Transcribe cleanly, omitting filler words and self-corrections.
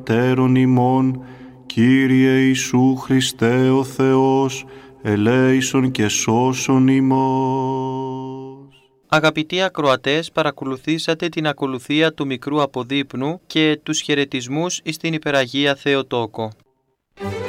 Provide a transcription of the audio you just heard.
Τέρον ημών, Κύριε Ιησού Χριστέ ο Θεός, ελέησον και σώσον ημός. Αγαπητοί ακροατές, παρακολουθήσατε την ακολουθία του μικρού αποδείπνου και τους χαιρετισμούς εις την Υπεραγία Θεοτόκο.